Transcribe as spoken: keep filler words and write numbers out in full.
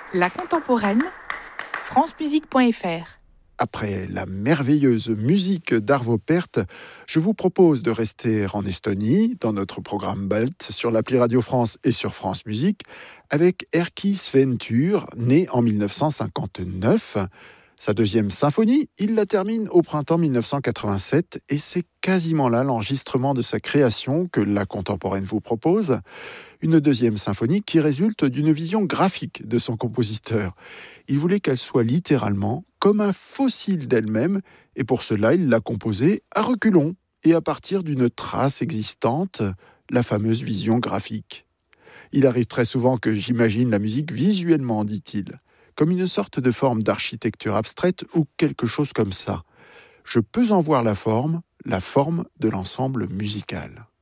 La contemporaine, francemusique point f r. Après la merveilleuse musique d'Arvo Pärt, je vous propose de rester en Estonie, dans notre programme Balt, sur l'appli Radio France et sur France Musique, avec Erkki Sven Tür, né en mille neuf cent cinquante-neuf. Sa deuxième symphonie, il la termine au printemps mille neuf cent quatre-vingt-sept, et c'est quasiment là l'enregistrement de sa création que la contemporaine vous propose. Une deuxième symphonie qui résulte d'une vision graphique de son compositeur. Il voulait qu'elle soit littéralement comme un fossile d'elle-même, et pour cela, il l'a composée à reculons et à partir d'une trace existante, la fameuse vision graphique. Il arrive très souvent que j'imagine la musique visuellement, dit-il, comme une sorte de forme d'architecture abstraite ou quelque chose comme ça. Je peux en voir la forme, la forme de l'ensemble musical.